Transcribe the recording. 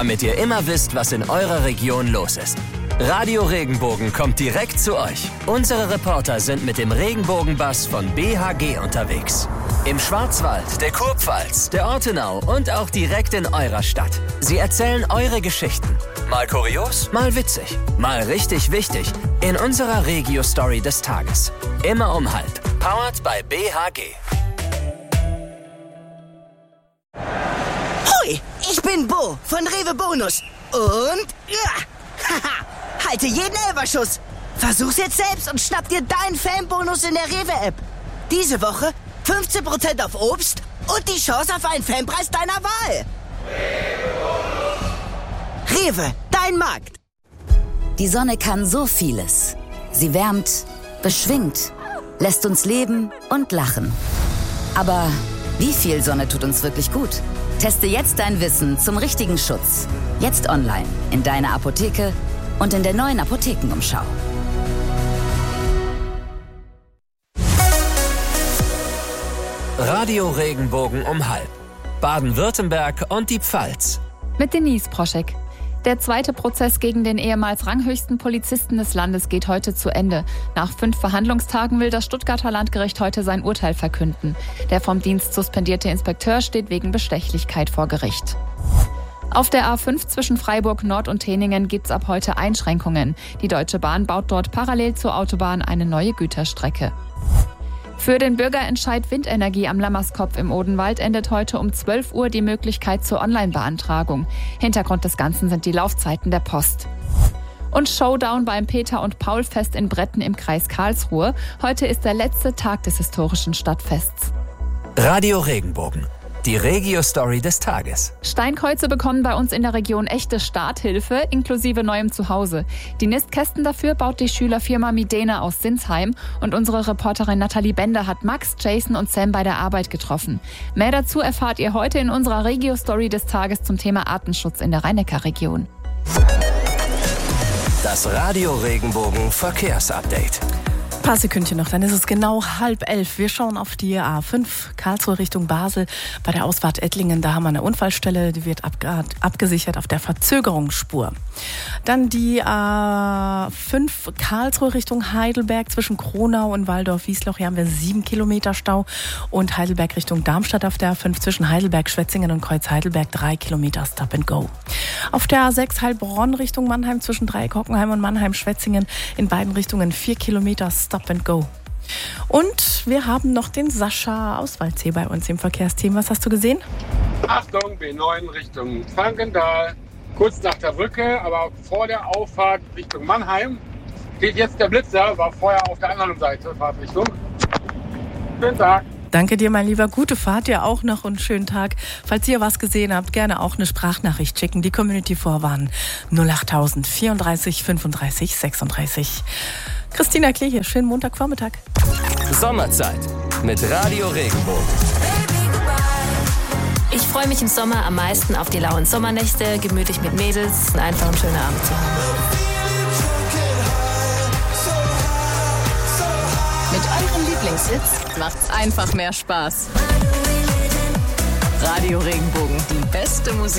damit ihr immer wisst, was in eurer Region los ist. Radio Regenbogen kommt direkt zu euch. Unsere Reporter sind mit dem Regenbogenbus von BHG unterwegs. Im Schwarzwald, der Kurpfalz, der Ortenau und auch direkt in eurer Stadt. Sie erzählen eure Geschichten. Mal kurios, mal witzig, mal richtig wichtig. In unserer Regio-Story des Tages. Immer um 12:30. Powered by BHG. Hoi, ich bin Bo von Rewe Bonus. Und halte jeden Elferschuss. Versuch's jetzt selbst und schnapp dir deinen Fanbonus in der Rewe-App. Diese Woche 15% auf Obst und die Chance auf einen Fanpreis deiner Wahl. Rewe, dein Markt. Die Sonne kann so vieles. Sie wärmt, beschwingt, lässt uns leben und lachen. Aber wie viel Sonne tut uns wirklich gut? Teste jetzt dein Wissen zum richtigen Schutz. Jetzt online, in deiner Apotheke und in der neuen Apothekenumschau. Radio Regenbogen um 12:30. Baden-Württemberg und die Pfalz. Mit Denise Proschek. Der zweite Prozess gegen den ehemals ranghöchsten Polizisten des Landes geht heute zu Ende. Nach 5 Verhandlungstagen will das Stuttgarter Landgericht heute sein Urteil verkünden. Der vom Dienst suspendierte Inspekteur steht wegen Bestechlichkeit vor Gericht. Auf der A5 zwischen Freiburg Nord und Teningen gibt es ab heute Einschränkungen. Die Deutsche Bahn baut dort parallel zur Autobahn eine neue Güterstrecke. Für den Bürgerentscheid Windenergie am Lammerskopf im Odenwald endet heute um 12 Uhr die Möglichkeit zur Online-Beantragung. Hintergrund des Ganzen sind die Laufzeiten der Post. Und Showdown beim Peter- und Paul-Fest in Bretten im Kreis Karlsruhe. Heute ist der letzte Tag des historischen Stadtfests. Radio Regenbogen. Die Regio-Story des Tages. Steinkreuze bekommen bei uns in der Region echte Starthilfe, inklusive neuem Zuhause. Die Nistkästen dafür baut die Schülerfirma Midena aus Sinsheim. Und unsere Reporterin Nathalie Bender hat Max, Jason und Sam bei der Arbeit getroffen. Mehr dazu erfahrt ihr heute in unserer Regio-Story des Tages zum Thema Artenschutz in der Rhein-Neckar-Region. Das Radio Regenbogen Verkehrsupdate. Ein paar Sekündchen noch, dann ist es genau 10:30. Wir schauen auf die A5 Karlsruhe Richtung Basel. Bei der Ausfahrt Ettlingen, da haben wir eine Unfallstelle, die wird abgesichert auf der Verzögerungsspur. Dann die A5 Karlsruhe Richtung Heidelberg zwischen Kronau und Waldorf-Wiesloch. Hier haben wir 7 Kilometer Stau. Und Heidelberg Richtung Darmstadt auf der A5 zwischen Heidelberg, Schwetzingen und Kreuz-Heidelberg 3 Kilometer Stop and Go. Auf der A6 Heilbronn Richtung Mannheim zwischen Dreieck-Hockenheim und Mannheim-Schwetzingen in beiden Richtungen 4 Kilometer Stop and Go. Und wir haben noch den Sascha aus Waldsee bei uns im Verkehrsteam. Was hast du gesehen? Achtung, B9 Richtung Frankenthal. Kurz nach der Brücke, aber vor der Auffahrt Richtung Mannheim steht jetzt der Blitzer, war vorher auf der anderen Seite, Fahrtrichtung. Schönen Tag. Danke dir, mein Lieber. Gute Fahrt dir auch noch und schönen Tag. Falls ihr was gesehen habt, gerne auch eine Sprachnachricht schicken. Die Community-Vorwarn 08000 34 35 36. Christina Klee hier, schönen Montagvormittag. Sommerzeit mit Radio Regenbogen. Ich freue mich im Sommer am meisten auf die lauen Sommernächte, gemütlich mit Mädels und einfach einen schönen Abend zu haben. Mit eurem Lieblingshits macht's einfach mehr Spaß. Radio Regenbogen, die beste Musik.